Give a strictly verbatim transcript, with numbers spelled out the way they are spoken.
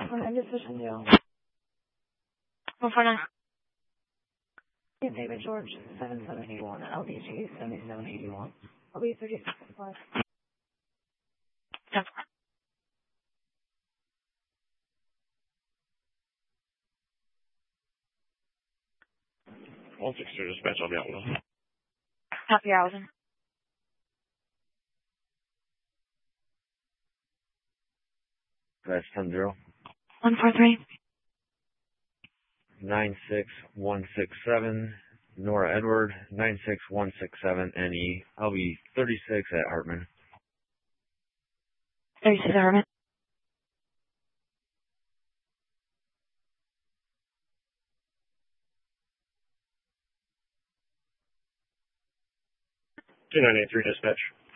four nine decision deal. one four nine. David George, seven seven eight one, L D G, seventy-seven eighty-one. I'll be thirty-six plus. ten four. one six two dispatch, I'll be out with them. Copy, Allison. That's ten zero. one four three. nine six one six seven, Nora Edward, nine six one six seven N E. I'll be thirty-six at Hartman. thirty-six, Hartman. two nine eight three dispatch.